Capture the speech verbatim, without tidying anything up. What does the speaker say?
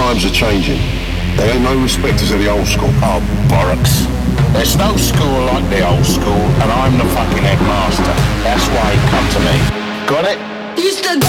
times are changing. There ain't no respecters of the old school. Oh, bollocks. There's no school like the old school, and I'm the fucking headmaster. That's why he come to me. Got it? Used to